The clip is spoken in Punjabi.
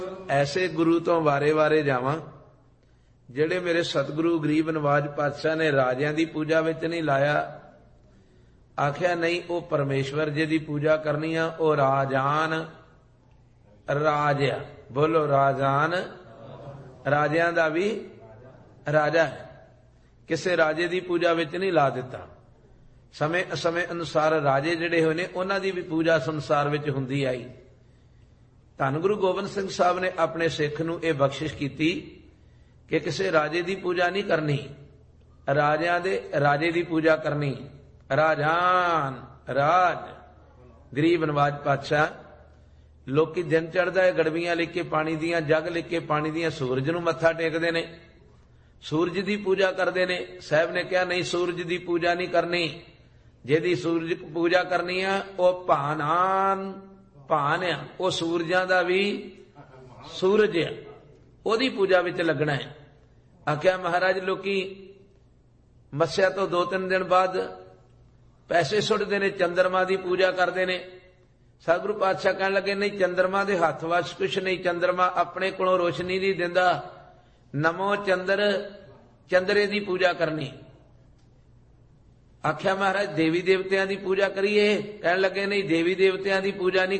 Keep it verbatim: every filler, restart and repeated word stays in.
ਐਸੇ ਗੁਰੂ ਤੋਂ ਵਾਰੇ ਵਾਰੇ ਜਾਵਾਂ ਜਿਹੜੇ ਮੇਰੇ ਸਤਿਗੁਰੂ ਗਰੀਬ ਨਵਾਜ ਪਾਤਸ਼ਾਹ ਨੇ ਰਾਜਿਆਂ ਦੀ ਪੂਜਾ ਵਿੱਚ ਨਹੀਂ ਲਾਇਆ। ਆਖਿਆ ਨਹੀਂ, ਉਹ ਪਰਮੇਸ਼ਵਰ ਜੀ ਦੀ ਪੂਜਾ ਕਰਨੀ ਆ। ਉਹ ਰਾਜਾਨ ਰਾਜ ਆ। ਬੋਲੋ ਰਾਜਾਨ, ਰਾਜਿਆਂ ਦਾ ਵੀ ਰਾਜਾ ਹੈ। ਕਿਸੇ ਰਾਜੇ ਦੀ ਪੂਜਾ ਵਿੱਚ ਨਹੀਂ ਲਾ ਦਿੱਤਾ। ਸਮੇਂ ਸਮੇਂ ਅਨੁਸਾਰ ਰਾਜੇ ਜਿਹੜੇ ਹੋਏ ਨੇ ਉਹਨਾਂ ਦੀ ਵੀ ਪੂਜਾ ਸੰਸਾਰ ਵਿੱਚ ਹੁੰਦੀ ਆਈ। ਧੰਨ ਗੁਰੂ ਗੋਬਿੰਦ ਸਿੰਘ ਸਾਹਿਬ ਨੇ ਆਪਣੇ ਸਿੱਖ ਨੂੰ ਇਹ ਬਖਸ਼ਿਸ਼ ਕੀਤੀ ਕਿ ਕਿਸੇ ਰਾਜੇ ਦੀ ਪੂਜਾ ਨਹੀਂ ਕਰਨੀ, ਰਾਜਿਆਂ ਦੇ ਰਾਜੇ ਦੀ ਪੂਜਾ ਕਰਨੀ। ਰਾਜਾਨ ਰਾਜ ਗਰੀਬ ਨਵਾਜ ਪਾਤਸ਼ਾਹ। ਲੋਕੀ ਦਿਨ ਚੜ੍ਹਦਾ ਹੈ ਗੜਵੀਆਂ ਲਿਖ ਕੇ ਪਾਣੀ ਦੀਆਂ, ਜੱਗ ਲਿਖ ਕੇ ਪਾਣੀ ਦੀਆਂ ਸੂਰਜ ਨੂੰ ਮੱਥਾ ਟੇਕਦੇ ਨੇ, ਸੂਰਜ ਦੀ ਪੂਜਾ ਕਰਦੇ ਨੇ। ਸਾਹਿਬ ਨੇ ਕਿਹਾ ਨਹੀਂ, ਸੂਰਜ ਦੀ ਪੂਜਾ ਨਹੀਂ ਕਰਨੀ। ਜਿਹਦੀ ਸੂਰਜ ਪੂਜਾ ਕਰਨੀ ਆ ਉਹ ਭਾਨਾਨ ਭਾਨ ਆ, ਉਹ ਸੂਰਜਾਂ ਦਾ ਵੀ ਸੂਰਜ ਆ, ਉਹਦੀ ਪੂਜਾ ਵਿੱਚ ਲੱਗਣਾ ਹੈ। ਆਖਿਆ ਮਹਾਰਾਜ ਲੋਕੀ ਮੱਸਿਆ ਤੋਂ ਦੋ ਤਿੰਨ ਦਿਨ ਬਾਅਦ ਪੈਸੇ ਸੁੱਟਦੇ ਨੇ, ਚੰਦਰਮਾ ਦੀ ਪੂਜਾ ਕਰਦੇ ਨੇ। ਸਤਿਗੁਰੂ ਪਾਤਸ਼ਾਹ ਕਹਿਣ ਲੱਗੇ ਨਹੀਂ, ਚੰਦਰਮਾ ਦੇ ਹੱਥ ਵਸ ਕੁਛ ਨਹੀਂ, ਚੰਦਰਮਾ ਆਪਣੇ ਕੋਲੋਂ ਰੋਸ਼ਨੀ ਨਹੀਂ ਦਿੰਦਾ। ਨਮੋ ਚੰਦਰ, ਚੰਦਰੇ ਦੀ ਪੂਜਾ ਕਰਨੀ। ਆਖਿਆ ਮਹਾਰਾਜ ਦੇਵੀ ਦੇਵਤਿਆਂ ਦੀ ਪੂਜਾ ਕਰੀਏ? ਕਹਿਣ ਲੱਗੇ ਨਹੀਂ, ਦੇਵੀ ਦੇਵਤਿਆਂ ਦੀ ਪੂਜਾ ਨਹੀਂ